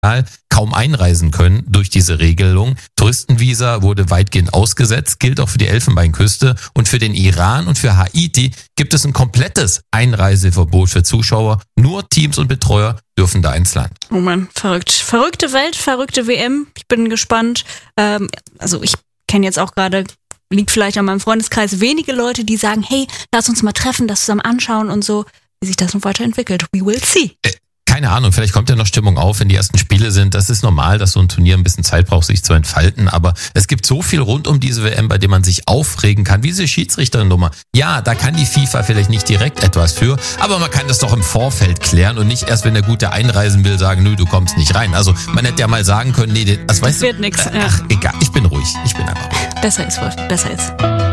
kaum einreisen können durch diese Regelung. Touristenvisa wurde weitgehend ausgesetzt, gilt auch für die Elfenbeinküste. Und für den Iran und für Haiti gibt es ein komplettes Einreiseverbot für Zuschauer. Nur Teams und Betreuer dürfen da ins Land. Oh Mann, verrückt. Verrückte Welt, verrückte WM. Ich bin gespannt. Also ich kenne jetzt auch gerade, liegt vielleicht an meinem Freundeskreis, wenige Leute, die sagen, hey, lass uns mal treffen, das zusammen anschauen und so. Wie sich das noch weiterentwickelt. We will see. Keine Ahnung, vielleicht kommt ja noch Stimmung auf, wenn die ersten Spiele sind. Das ist normal, dass so ein Turnier ein bisschen Zeit braucht, sich zu entfalten. Aber es gibt so viel rund um diese WM, bei dem man sich aufregen kann. Wie diese Schiedsrichternummer. Ja, da kann die FIFA vielleicht nicht direkt etwas für. Aber man kann das doch im Vorfeld klären und nicht erst, wenn der Gute einreisen will, sagen, nö, du kommst nicht rein. Also man hätte ja mal sagen können, nee, das wird nix. Ach, egal, ich bin ruhig. Ich bin einfach ruhig. Besser ist, Wolf. Besser ist.